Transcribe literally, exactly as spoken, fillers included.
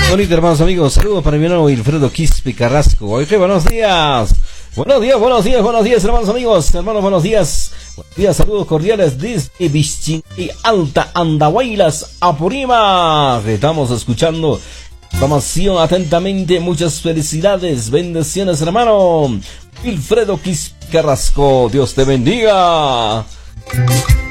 Bonito, hermanos amigos, saludos para mi hermano Wilfredo Quispe Carrasco. Oye, buenos días. Buenos días, buenos días, buenos días, hermanos amigos, hermanos, buenos días. Buenos días, saludos cordiales desde Vichinchi Alta, Andahuaylas, Apurímac. Estamos escuchando programación atentamente. Muchas felicidades, bendiciones, hermano Wilfredo Quispe Carrasco. Dios te bendiga.